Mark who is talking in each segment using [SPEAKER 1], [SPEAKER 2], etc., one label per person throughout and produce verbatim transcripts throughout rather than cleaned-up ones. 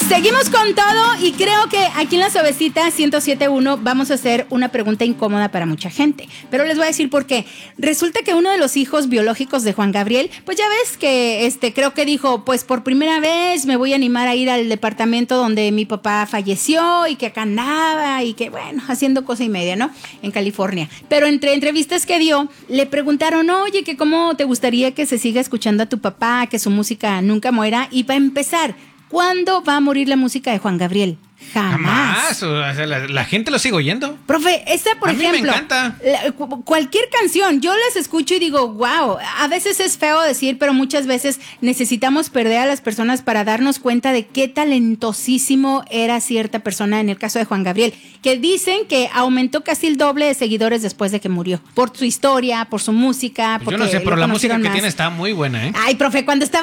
[SPEAKER 1] Seguimos con todo y creo que aquí en La Suavecita ciento siete punto uno vamos a hacer una pregunta incómoda para mucha gente. Pero les voy a decir por qué. Resulta que uno de los hijos biológicos de Juan Gabriel, pues ya ves que este creo que dijo, pues por primera vez me voy a animar a ir al departamento donde mi papá falleció y que acá andaba y que bueno, haciendo cosa y media, ¿no? En California. Pero entre entrevistas que dio, le preguntaron, oye, que cómo te gustaría que se siga escuchando a tu papá, que su música nunca muera. Y para empezar, ¿cuándo va a morir la música de Juan Gabriel? Jamás.
[SPEAKER 2] Jamás. O sea, la, la gente lo sigue oyendo.
[SPEAKER 1] Profe, esta, por
[SPEAKER 2] a mí
[SPEAKER 1] ejemplo,
[SPEAKER 2] me encanta.
[SPEAKER 1] La, cu- cualquier canción, yo las escucho y digo, wow, a veces es feo decir, pero muchas veces necesitamos perder a las personas para darnos cuenta de qué talentosísimo era cierta persona, en el caso de Juan Gabriel, que dicen que aumentó casi el doble de seguidores después de que murió, por su historia, por su música.
[SPEAKER 2] Pues yo no sé, pero la música que más. tiene está muy buena, ¿eh?
[SPEAKER 1] Ay, profe, cuando estaba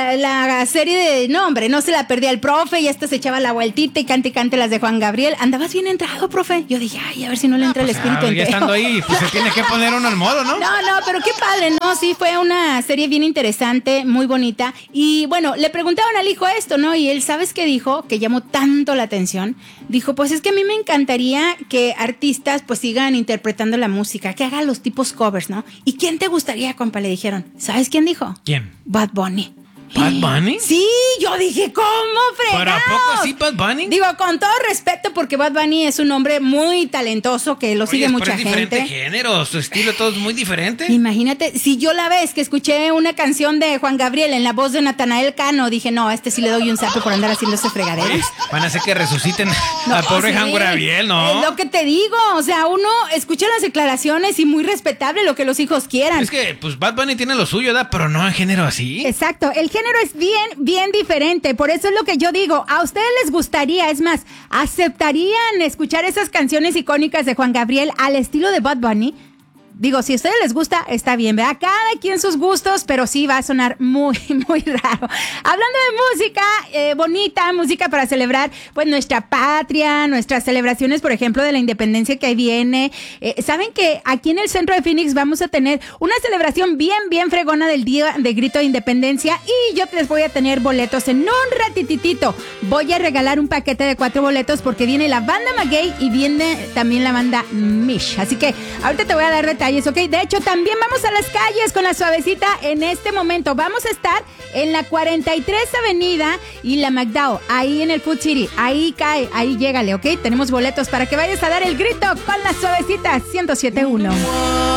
[SPEAKER 1] la serie de, no hombre, no se la perdía el profe y hasta se echaba la vueltita y cante y cante las de Juan Gabriel. Andabas bien entrado, profe. Yo dije, ay, a ver si no le entra ah, pues, el espíritu
[SPEAKER 2] ah,
[SPEAKER 1] entero.
[SPEAKER 2] Ya estando ahí, pues se tiene que poner uno al modo, ¿no?
[SPEAKER 1] No, no, pero qué padre, ¿no? Sí, fue una serie bien interesante, muy bonita. Y bueno, le preguntaron al hijo esto, ¿no? Y él, ¿sabes qué dijo? Que llamó tanto la atención. Dijo, pues es que a mí me encantaría que artistas pues sigan interpretando la música, que hagan los tipos covers, ¿no? ¿Y quién te gustaría, compa? Le dijeron. ¿Sabes quién dijo?
[SPEAKER 2] ¿Quién?
[SPEAKER 1] Bad Bunny.
[SPEAKER 2] ¿Bad Bunny?
[SPEAKER 1] Sí, yo dije, ¿cómo fregados?
[SPEAKER 2] ¿Para poco sí Bad Bunny?
[SPEAKER 1] Digo, con todo respeto, porque Bad Bunny es un hombre muy talentoso que lo
[SPEAKER 2] Oye,
[SPEAKER 1] sigue mucha
[SPEAKER 2] es
[SPEAKER 1] gente.
[SPEAKER 2] diferente género, su estilo todo es muy diferente.
[SPEAKER 1] Imagínate, si yo la vez que escuché una canción de Juan Gabriel en la voz de Natanael Cano, dije, no, a este sí le doy un sapo por andar haciendo ese fregadero.
[SPEAKER 2] Oye, van a hacer que resuciten
[SPEAKER 1] no,
[SPEAKER 2] al pobre
[SPEAKER 1] sí,
[SPEAKER 2] Juan Gabriel, ¿no?
[SPEAKER 1] Es lo que te digo, o sea, uno escucha las declaraciones y muy respetable lo que los hijos quieran.
[SPEAKER 2] Es que, pues, Bad Bunny tiene lo suyo, ¿verdad? Pero no en género así.
[SPEAKER 3] Exacto, el género es bien, bien diferente, por eso es lo que yo digo, a ustedes les gustaría, es más, ¿aceptarían escuchar esas canciones icónicas de Juan Gabriel al estilo de Bad Bunny? Digo, si a ustedes les gusta, está bien, ¿verdad? Cada quien sus gustos, pero sí va a sonar muy, muy raro. Hablando de música eh, bonita, música para celebrar, pues, nuestra patria, nuestras celebraciones, por ejemplo, de la independencia que ahí viene. Eh, ¿Saben que aquí en el centro de Phoenix vamos a tener una celebración bien, bien fregona del Día de Grito de Independencia? Y yo les voy a tener boletos en un ratititito. Voy a regalar un paquete de cuatro boletos porque viene la banda Maguey y viene también la banda Mish. Así que ahorita te voy a dar detalles. Ok, de hecho también vamos a las calles con La Suavecita en este momento. Vamos a estar en la cuarenta y tres Avenida y la McDowell, ahí en el Food City. Ahí cae, ahí llégale, ok. Tenemos boletos para que vayas a dar el grito con La Suavecita ciento siete punto uno.